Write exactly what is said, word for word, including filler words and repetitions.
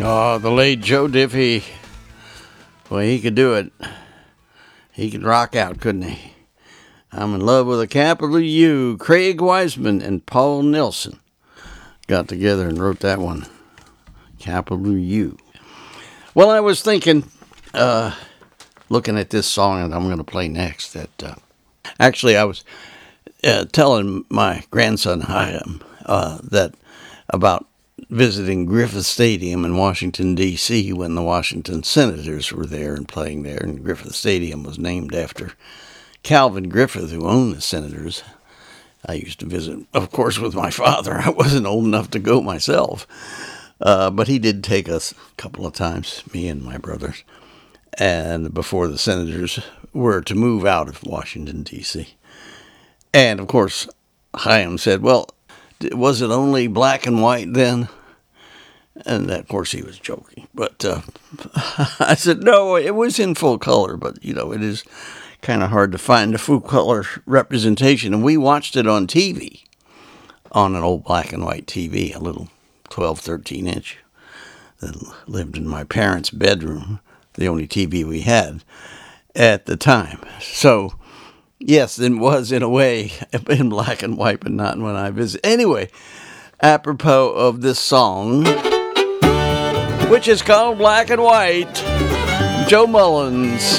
Oh, the late Joe Diffie. Well, he could do it. He could rock out, couldn't he? I'm in Love with a Capital U. Craig Wiseman and Paul Nelson got together and wrote that one. Capital U. Well, I was thinking, uh, looking at this song that I'm going to play next, that uh, actually I was uh, telling my grandson Chaim uh, that about visiting Griffith Stadium in Washington, D C when the Washington Senators were there and playing there. And Griffith Stadium was named after Calvin Griffith, who owned the Senators. I used to visit, of course, with my father. I wasn't old enough to go myself. Uh, but he did take us a couple of times, me and my brothers, and before the Senators were to move out of Washington, D C. And, of course, Chaim said, well, was it only black and white then? And, of course, he was joking. But uh, I said, no, it was in full color. But, you know, it is kind of hard to find a full color representation. And we watched it on T V, on an old black and white T V, a little twelve, thirteen inch that lived in my parents' bedroom, the only T V we had at the time. So, yes, it was in a way in black and white, but not when I visited. Anyway, apropos of this song, which is called Black and White, Joe Mullins.